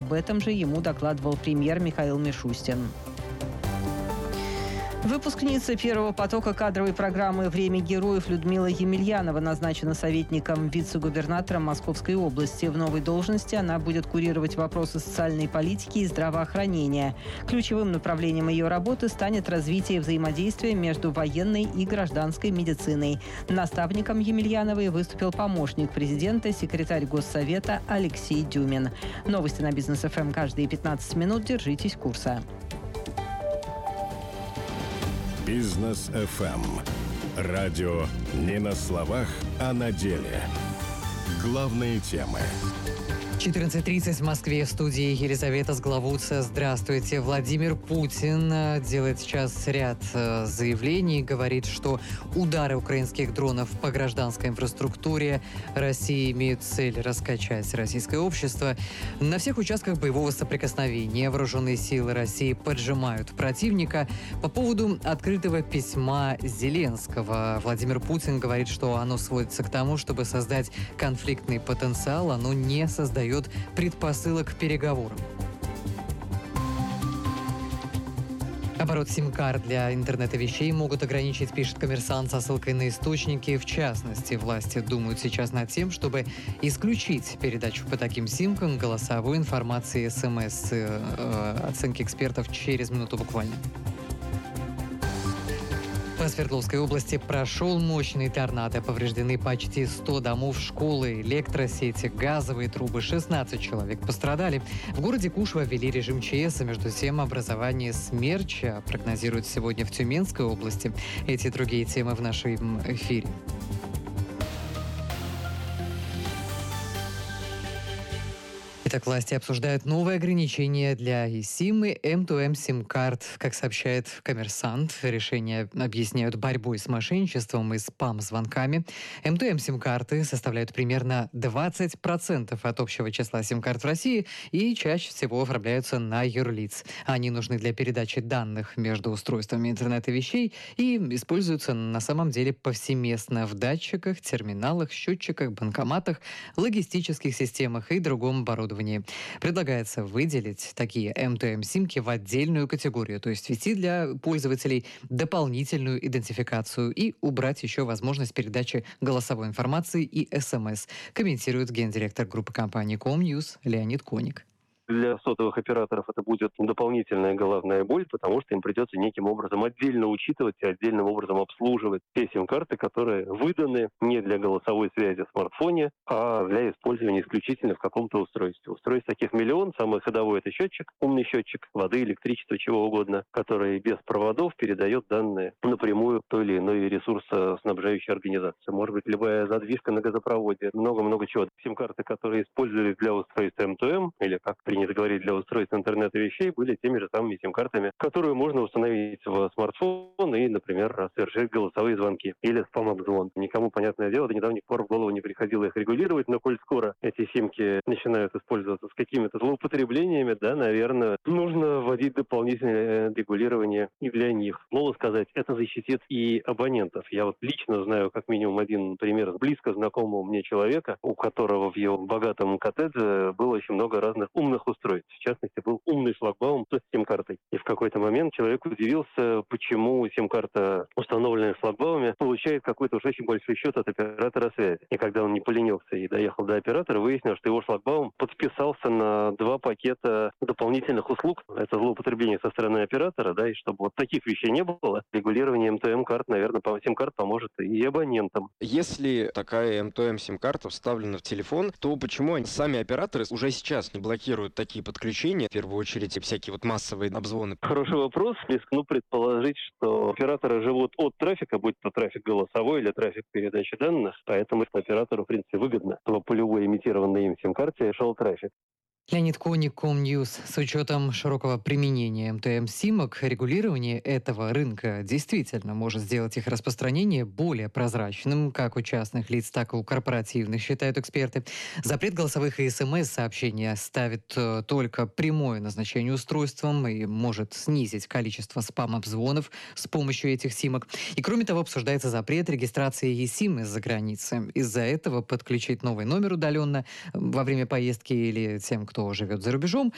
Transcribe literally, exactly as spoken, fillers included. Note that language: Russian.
Об этом же ему докладывал премьер Михаил Мишустин. Выпускница первого потока кадровой программы «Время героев» Людмила Емельянова назначена советником вице-губернатора Московской области. В новой должности она будет курировать вопросы социальной политики и здравоохранения. Ключевым направлением ее работы станет развитие взаимодействия между военной и гражданской медициной. Наставником Емельяновой выступил помощник президента, секретарь Госсовета Алексей Дюмин. Новости на Бизнес эф эм каждые пятнадцать минут. Держитесь курса. Бизнес эф эм. Радио не на словах, а на деле. Главные темы. четырнадцать тридцать в Москве, в студии Елизавета Сгловуца. Здравствуйте. Владимир Путин делает сейчас ряд заявлений. Говорит, что удары украинских дронов по гражданской инфраструктуре России имеют цель раскачать российское общество. На всех участках боевого соприкосновения вооруженные силы России поджимают противника. По поводу открытого письма Зеленского Владимир Путин говорит, что оно сводится к тому, чтобы создать конфликтный потенциал. Оно не создает предпосылок к переговорам. Оборот сим-карт для интернета вещей могут ограничить, пишет «Коммерсант» со ссылкой на источники. В частности, власти думают сейчас над тем, чтобы исключить передачу по таким симкам голосовой информации, смс. Э, оценки экспертов через минуту буквально. По Свердловской области прошел мощный торнадо. Повреждены почти сто домов, школы, электросети, газовые трубы. шестнадцать человек пострадали. В городе Кушва ввели режим ЧС, а между тем образование смерча прогнозируют сегодня в Тюменской области. Эти и другие темы в нашем эфире. Итак, власти обсуждают новые ограничения для eSIM и эм ту эм сим-карт. Как сообщает «Коммерсант», решения объясняют борьбой с мошенничеством и спам-звонками. эм ту эм сим-карты составляют примерно двадцать процентов от общего числа сим-карт в России и чаще всего оформляются на юрлиц. Они нужны для передачи данных между устройствами интернета вещей и используются на самом деле повсеместно в датчиках, терминалах, счетчиках, банкоматах, логистических системах и другом оборудовании. Предлагается выделить такие эм ту эм-симки в отдельную категорию, то есть ввести для пользователей дополнительную идентификацию и убрать еще возможность передачи голосовой информации и СМС, комментирует гендиректор группы компании Комньюз Леонид Коник. Для сотовых операторов это будет дополнительная головная боль, потому что им придется неким образом отдельно учитывать и отдельным образом обслуживать те сим-карты, которые выданы не для голосовой связи в смартфоне, а для использования исключительно в каком-то устройстве. Устройств таких миллион. Самый ходовой — это счетчик, умный счетчик воды, электричества, чего угодно, который без проводов передает данные напрямую той или иной ресурсоснабжающей организации. Может быть, любая задвижка на газопроводе, много-много чего. Сим-карты, которые использовались для устройств эм ту эм, или как принято говорить, для устройств интернета вещей, были теми же самыми сим-картами, которые можно установить в смартфон и, например, совершить голосовые звонки или спам-обзвон. Никому, понятное дело, до недавних пор в голову не приходило их регулировать, но коль скоро эти симки начинают использоваться с какими-то злоупотреблениями, да, наверное, нужно вводить дополнительное регулирование и для них. Можно сказать, это защитит и абонентов. Я вот лично знаю как минимум один пример близко знакомого мне человека, у которого в его богатом коттедже было очень много разных умных устройств. В частности, был умный шлагбаум с сим-картой. И в какой-то момент человек удивился, почему сим-карта, установленная в шлагбауме, получает какой-то уж очень большой счет от оператора связи. И когда он не поленился и доехал до оператора, выяснилось, что его шлагбаум подписался на два пакета дополнительных услуг. Это злоупотребление со стороны оператора, да, и чтобы вот таких вещей не было, регулирование эм ту эм-карт, наверное, по сим-карт поможет и абонентам. Если такая эм ту эм-сим-карта вставлена в телефон, то почему они, сами операторы уже сейчас не блокируют такие подключения, в первую очередь всякие вот массовые обзвоны? Хороший вопрос. Рискну предположить, что операторы живут от трафика, будь то трафик голосовой или трафик передачи данных, поэтому оператору, в принципе, выгодно, чтобы по любой имитированной им сим-карте шел трафик. Леонид Коник, Комньюз. С учетом широкого применения эм ту эм-симок, регулирование этого рынка действительно может сделать их распространение более прозрачным, как у частных лиц, так и у корпоративных, считают эксперты. Запрет голосовых и СМС-сообщений ставит только прямое назначение устройством и может снизить количество спам-обзвонов с помощью этих симок. И кроме того, обсуждается запрет регистрации eSIM из-за границы. Из-за этого подключить новый номер удаленно во время поездки или тем, кто живет за рубежом,